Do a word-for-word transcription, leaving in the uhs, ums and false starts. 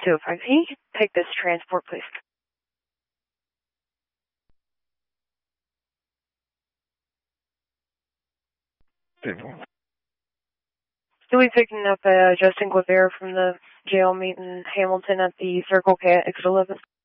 two oh five. Can you take this transport, please? Still be picking up uh, Justin Guevara from the jail meet in Hamilton at the Circle K at exit eleven.